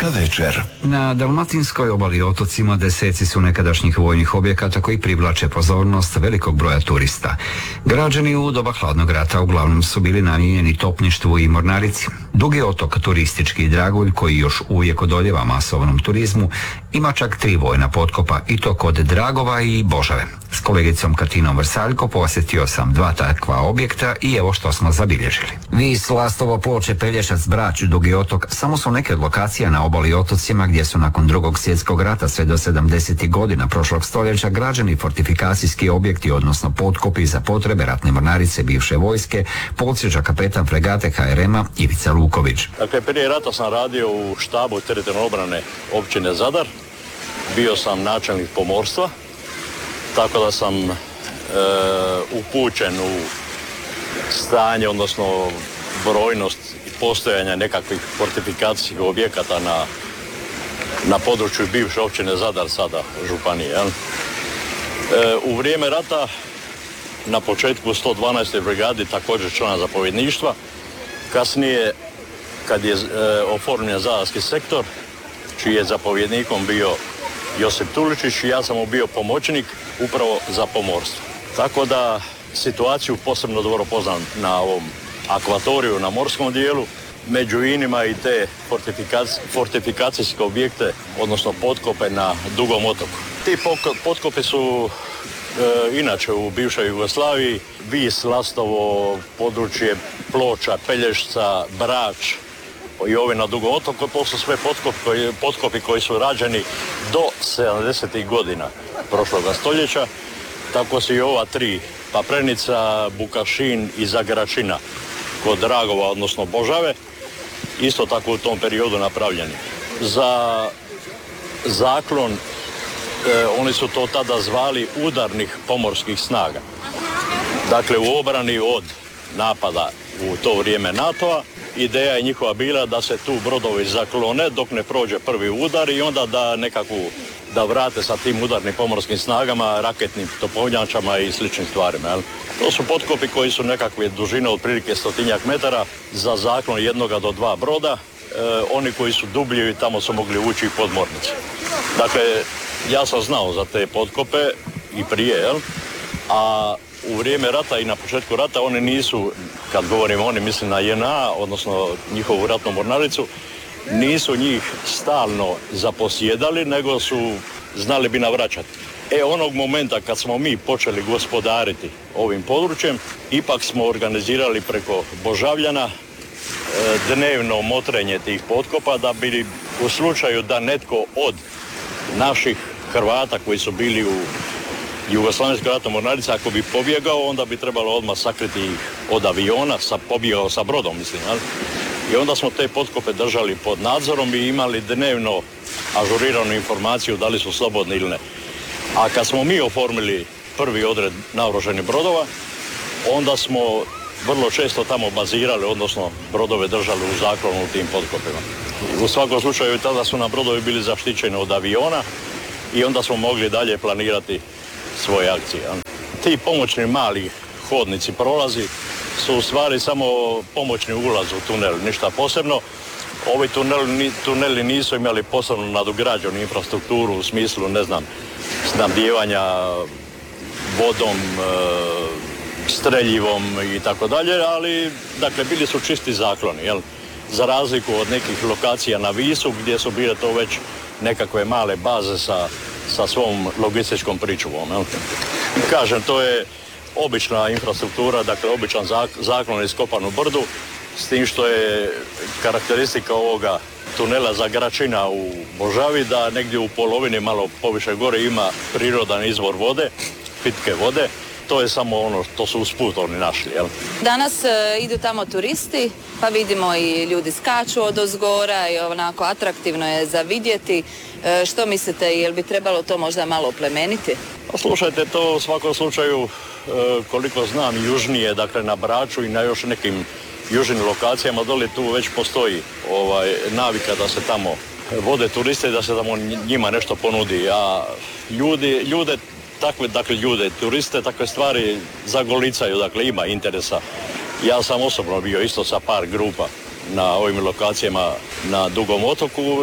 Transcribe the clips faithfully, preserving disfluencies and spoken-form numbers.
večer. Na dalmatinskoj obali otocima deseci su nekadašnjih vojnih objekata koji privlače pozornost velikog broja turista. Građeni u doba hladnog rata uglavnom su bili namijenjeni topništvu i mornarici. Dugi otok, turistički dragulj koji još uvijek odoljeva masovnom turizmu, ima čak tri vojna potkopa i to kod Dragova i Božave. S kolegicom Katinom Vrsaljko posjetio sam dva takva objekta i evo što smo zabilježili. Vis, Lastovo, Ploče, Pelješac, Brač, Dugi otok samo su neke od lokacija na obali otocima gdje su nakon drugog svjetskog rata sve do sedamdesetih godina prošlog stoljeća građeni fortifikacijski objekti, odnosno potkopi za potrebe ratne mornarice bivše vojske, podsjeća kapetan fregate ha er ema Ivica Luković. Dakle, prije rata sam radio u štabu teritorijalne obrane općine Zadar. Bio sam načelnik pomorstva, tako da sam e, upućen u stanje, odnosno brojnost i postojanja nekakvih fortifikacijskih objekata na, na području bivše općine Zadar, sada županije. E, u vrijeme rata na početku sto dvanaestoj brigadi također člana zapovjedništva, kasnije kad je e, oformljen zadarski sektor, čiji je zapovjednikom bio Josip Tuličić, i ja sam mu bio pomoćnik upravo za pomorstvo. Tako da situaciju posebno dobro poznam na ovom akvatoriju, na morskom dijelu, među inima i te fortifikac, fortifikacijske objekte, odnosno potkope na Dugom otoku. Ti potkopi su e, inače u bivšoj Jugoslaviji, Vis, Lastovo, područje Ploča, Pelješca, Brač i ove na Dugom otoku, to su sve potkopi koji, potkopi koji su rađeni do sedamdesetih godina prošloga stoljeća. Tako su i ova tri, Paprenica, Bukašin i Zagračina kod Dragova, odnosno Božave, isto tako u tom periodu napravljeni. Za zaklon, e, oni su to tada zvali udarnih pomorskih snaga. Dakle, u obrani od napada u to vrijeme NATO-a, ideja je njihova bila da se tu brodovi zaklone dok ne prođe prvi udar i onda da nekakvu, da vrate sa tim udarnim pomorskim snagama, raketnim topovnjačama i sličnim stvarima. Jel? To su potkopi koji su nekakve dužine otprilike stotinjak metara za zaklon jednoga do dva broda. E, oni koji su dublji tamo su mogli ući i podmornice. Dakle, ja sam znao za te potkope i prije, jel? A u vrijeme rata i na početku rata oni nisu, kad govorimo oni, mislim na je en a, odnosno njihovu ratnu mornaricu, nisu njih stalno zaposjedali, nego su znali bi navraćati. E, onog momenta kad smo mi počeli gospodariti ovim područjem, ipak smo organizirali preko Božavljana e, dnevno motrenje tih potkopa da bi u slučaju da netko od naših Hrvata koji su bili u Jugoslavenskoj ratnoj mornarici, ako bi pobjegao, onda bi trebalo odmah sakriti ih od aviona, sa, pobjegao sa brodom, mislim. Ali? I onda smo te potkope držali pod nadzorom i imali dnevno ažuriranu informaciju da li su slobodni ili ne. A kad smo mi oformili prvi odred naoružanih brodova, onda smo vrlo često tamo bazirali, odnosno brodove držali u zaklonu u tim potkopima. U svakom slučaju tada su nam brodovi bili zaštićeni od aviona i onda smo mogli dalje planirati svoje akcije. Ti pomoćni mali hodnici prolazi su u stvari samo pomoćni ulaz u tunel, ništa posebno. Ovi tuneli, tuneli nisu imali posebno nadograđenu infrastrukturu u smislu, ne znam, snabdijevanja vodom, streljivom i tako dalje, ali dakle bili su čisti zakloni, jel? Za razliku od nekih lokacija na Visu gdje su bile to već nekakve male baze sa, sa svom logističkom pričuvom. Jel? Kažem, to je obična infrastruktura, dakle običan zaklon iskopan u brdu, s tim što je karakteristika ovoga tunela Zagračina u Božavi da negdje u polovini malo poviše gore ima prirodan izvor vode, pitke vode. To je samo ono, to su usput oni našli, jel? Danas e, idu tamo turisti, pa vidimo i ljudi skaču odozgora i onako atraktivno je za vidjeti. E, što mislite, jel bi trebalo to možda malo oplemeniti? Pa slušajte, to u svakom slučaju, e, koliko znam, južnije, dakle na Braču i na još nekim južnim lokacijama doli tu već postoji ovaj, navika da se tamo vode turiste i da se tamo njima nešto ponudi, a ljudi, ljude takve, dakle ljude, turiste, takve stvari zagolicaju, dakle ima interesa. Ja sam osobno bio isto sa par grupa na ovim lokacijama na Dugom otoku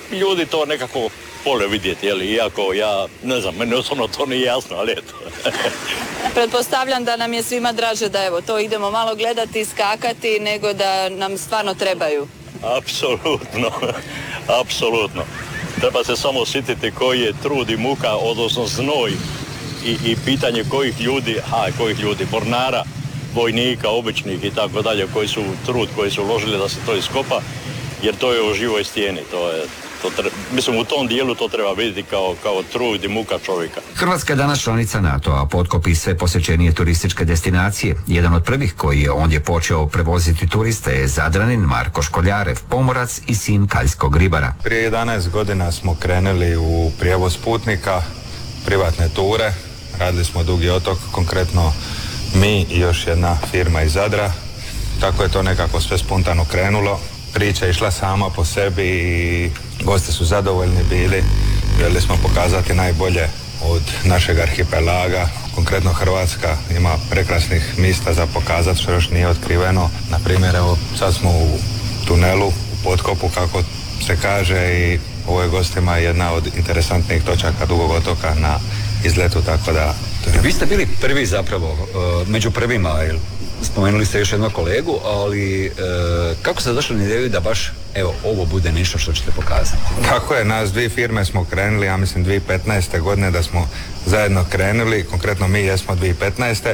ljudi to nekako vole vidjeti, jel, iako ja, ne znam, meni osobno to nije jasno, ali eto. Pretpostavljam da nam je svima draže da evo to idemo malo gledati, skakati, nego da nam stvarno trebaju. Apsolutno, apsolutno. Treba se samo sjetiti koji je trud i muka, odnosno znoj i, i pitanje kojih ljudi, a kojih ljudi, mornara, vojnika, običnih i tako dalje, koji su trud, koji su uložili da se to iskopa, jer to je u živoj stijeni, to je, to treba, mislim u tom dijelu to treba vidjeti kao, kao trud i muka čovjeka. Hrvatska je danas članica NATO, a potkop i sve posjećenije turističke destinacije. Jedan od prvih koji je ondje počeo prevoziti turiste je Zadranin Marko Školjarev, pomorac i sin kaljskog ribara. Prije jedanaest godina smo krenuli u prijevoz putnika, privatne ture, radili smo Dugi otok, konkretno mi i još jedna firma iz Zadra, tako je to nekako sve spontano krenulo. Priča je išla sama po sebi i gosti su zadovoljni bili. Željeli smo pokazati najbolje od našeg arhipelaga. Konkretno Hrvatska ima prekrasnih mjesta za pokazati što još nije otkriveno. Na primjer, evo sad smo u tunelu, u potkopu kako se kaže, i ovo je gostima jedna od interesantnijih točaka Dugog otoka na izletu, tako da... Vi ste bili prvi zapravo, među prvima, jel? Spomenuli ste još jednog kolegu, ali e, kako ste došli na ideju da baš, evo, ovo bude nešto što ćete pokazati? Kako je, nas dvije firme smo krenuli, ja mislim dvije tisuće petnaeste. godine da smo zajedno krenuli, konkretno mi jesmo dvije tisuće petnaeste.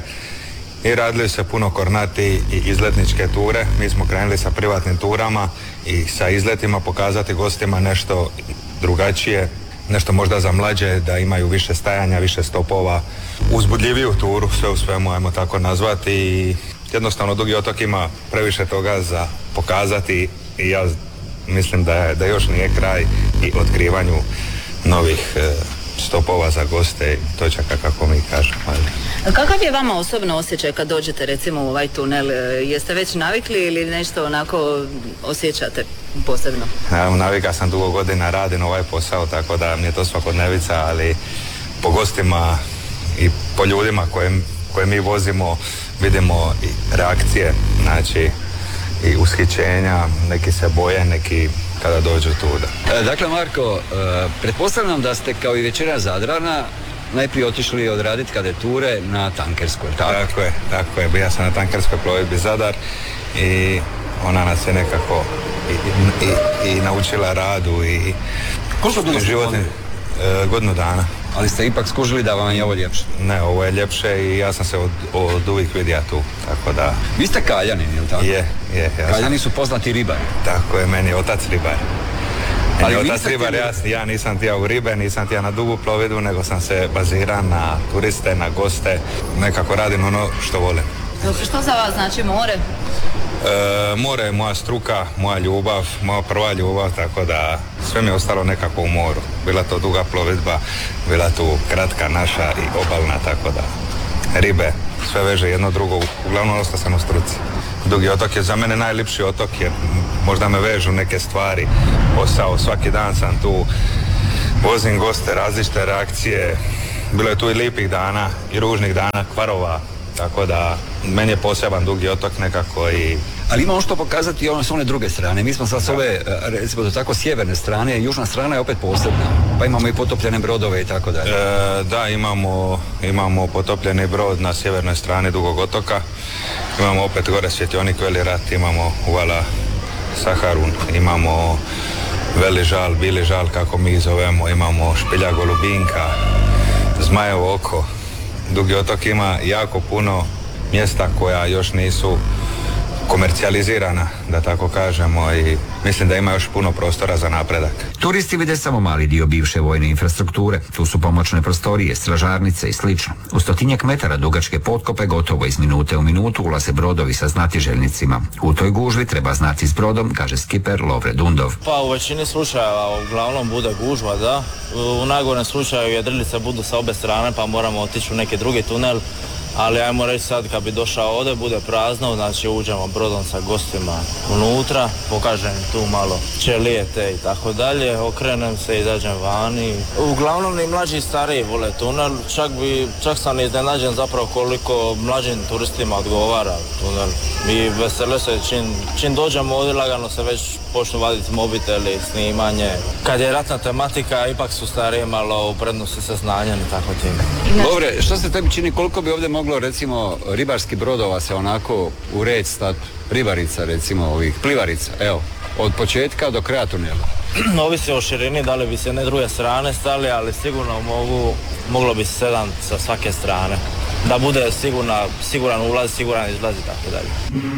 i radili se puno kornati i izletničke ture. Mi smo krenuli sa privatnim turama i sa izletima pokazati gostima nešto drugačije, nešto možda za mlađe, da imaju više stajanja, više stopova, uzbudljiviju turu, sve u svemu, ajmo tako nazvati. I jednostavno Dugi otok ima previše toga za pokazati i ja mislim da, je, da još nije kraj i otkrivanju novih e, stopova za goste i točaka, kako mi kažemo. Kakav je vama osobno osjećaj kad dođete recimo u ovaj tunel? Jeste već navikli ili nešto onako osjećate posebno? Ja, navika sam dugo godina, radim ovaj posao, tako da mi je to svakodnevica, ali po gostima i po ljudima koje, koje mi vozimo vidimo i reakcije, znači i ushićenja, neki se boje, neki kada dođu tuda. E, dakle, Marko, e, pretpostavljam da ste kao i većina Zadrana najprije otišli odraditi kadeture na tankerskoj, tako? Tako je, tako je. Ja sam na tankerskoj plovidbi Zadar i ona nas je nekako i, i, i naučila radu i koliko dugo ste životni, e, godinu dana. Ali ste ipak skužili da vam je ovo ljepše? Ne, ovo je ljepše i ja sam se od, od uvijek vidio tu, tako da... Vi ste Kaljanin, je li tako? Je, je. Ja Kaljani su poznati ribari. Tako je, meni je otac ribar. Ali Ali otac ste ribar, tijeli... ja, ja nisam tija u ribe, nisam tija na dugu plovidbu, nego sam se bazirao na turiste, na goste, nekako radim ono što volim. Što za vas znači more? E, more je moja struka, moja ljubav, moja prva ljubav, tako da sve mi je ostalo nekako u moru. Bila to duga plovidba, bila tu kratka naša i obalna, tako da ribe, sve veže jedno drugo, uglavnom ostao sam u struci. Dugi otok je za mene najljepši otok jer možda me vežu neke stvari, posao, svaki dan sam tu, vozim goste, različite reakcije, bilo je tu i lijepih dana i ružnih dana, kvarova, tako da meni je poseban Dugi otok nekako i... Ali imamo što pokazati i ono s one druge strane. Mi smo sad s ove, recimo do tako sjeverne strane, južna strana je opet posebna. Pa imamo i potopljene brodove i tako dalje. E, da, imamo, imamo potopljeni brod na sjevernoj strani Dugog otoka. Imamo opet gore svjetionik Veli rat, imamo uvala Saharun, imamo Veli žal, Bili žal, kako mi zovemo, imamo Špilja golubinka, Zmajevo oko. Dugi otok ima jako puno mjesta koja još nisu komercijalizirana, da tako kažemo, i mislim da ima još puno prostora za napredak. Turisti vide samo mali dio bivše vojne infrastrukture. Tu su pomoćne prostorije, stražarnice i slično. U stotinjak metara dugačke potkope gotovo iz minute u minutu ulaze brodovi sa znatiželjnicima. U toj gužvi treba znati s brodom, kaže skiper Lovre Dundov. Pa u većini slučajeva uglavnom bude gužva, da. U najgorem slučaju jedrilice budu sa obe strane pa moramo otići u neki drugi tunel. Ali ajmo reći sad kad bi došao ovdje bude prazno, znači uđemo brodom sa gostima unutra, pokažem tu malo čelijete i tako dalje, okrenem se i izađem vani. Uglavnom i mlađi i stariji vole tunel, čak, bi, čak sam iznenađen zapravo koliko mlađim turistima odgovara tunel. I vesele se, čim, čim dođemo ovdje lagano se već počnu vaditi mobiteli, snimanje. Kad je ratna tematika, ipak su stariji malo u prednosti sa znanjem i tako tim. Dobre, što se tebi čini, koliko bi ovdje moglo recimo ribarskih brodova se onako u red stat, ribarica recimo ovih, plivarica, evo, od početka do kraja tunela? Ovisi o širini, da li bi se ne druge strane stali, ali sigurno mogu, moglo bi sedam sa svake strane. Da bude sigurna, siguran ulaz, siguran izlaz i tako dalje.